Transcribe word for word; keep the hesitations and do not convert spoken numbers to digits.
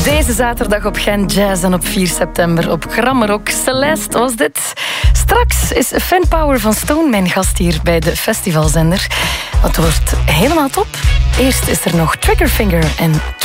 Deze zaterdag op Gent Jazz en op vier september op Krammerok. Celeste was dit. Straks is Fanpower van Stone mijn gast hier bij de festivalzender. Het wordt helemaal top. Eerst is er nog Triggerfinger en